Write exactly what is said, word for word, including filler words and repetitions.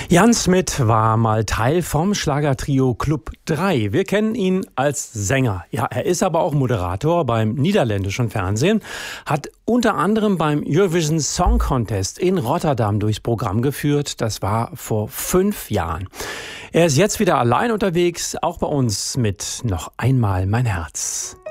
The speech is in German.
Jan Smit war mal Teil vom Schlagertrio Club drei. Wir kennen ihn als Sänger. Ja, er ist aber auch Moderator beim niederländischen Fernsehen, hat unter anderem beim Eurovision Song Contest in Rotterdam durchs Programm geführt. Das war vor fünf Jahren. Er ist jetzt wieder allein unterwegs, auch bei uns mit Noch einmal mein Herz.